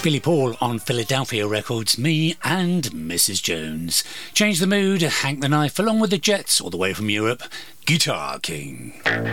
Billy Paul on Philadelphia Records, Me and Mrs. Jones. Change the Mood, Hank the Knife, along with the Jets, all the way from Europe, Guitar King.